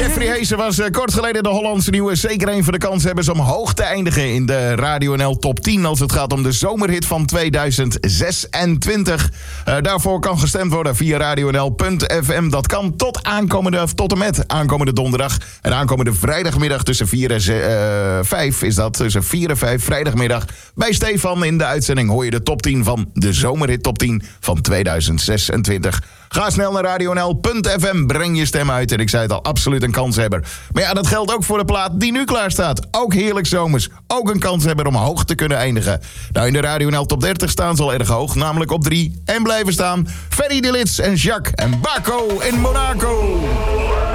Jeffrey Heesen was kort geleden de Hollandse nieuwe. Zeker een van de kanshebbers om hoog te eindigen in de Radio NL Top 10... als het gaat om de zomerhit van 2026. Daarvoor kan gestemd worden via radionl.fm. Dat kan tot en met aankomende donderdag. En aankomende vrijdagmiddag tussen 4 en 5 is dat. Tussen 4 en 5 vrijdagmiddag bij Stefan in de uitzending... hoor je de top 10 van de zomerhit top 10 van 2026. Ga snel naar radionl.fm, breng je stem uit. En ik zei het al, absoluut een kanshebber. Maar ja, dat geldt ook voor de plaat die nu klaar staat. Ook heerlijk zomers. Ook een kanshebber om hoog te kunnen eindigen. Nou, in de Radio NL Top 30 staan ze al erg hoog. Namelijk op 3. En blijven staan Ferry de Lits en Jacques en Baco in Monaco.